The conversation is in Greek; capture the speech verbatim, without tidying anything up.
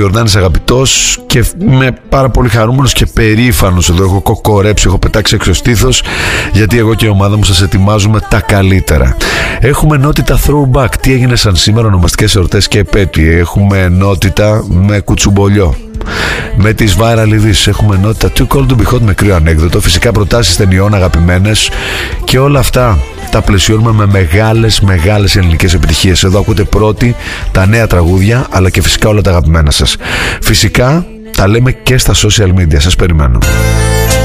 Ιορδάνης αγαπητός και είμαι πάρα πολύ χαρούμενος και περήφανος. Εδώ έχω κοκορέψει, έχω πετάξει έξω στήθος, γιατί εγώ και η ομάδα μου σας ετοιμάζουμε τα καλύτερα. Έχουμε ενότητα throwback, τι έγινε σαν σήμερα, ονομαστικές εορτές και επέτειοι. Έχουμε ενότητα με κουτσουμπολιό, με τις viral ειδήσεις. Έχουμε ενότητα too cold to be hot με κρύο ανέκδοτο. Φυσικά προτάσεις ταινιών αγαπημένες. Και όλα αυτά τα πλαισιώνουμε με μεγάλες μεγάλες ελληνικές επιτυχίες. Εδώ ακούτε πρώτοι τα νέα τραγούδια, αλλά και φυσικά όλα τα αγαπημένα σας. Φυσικά τα λέμε και στα social media. Σας περιμένω.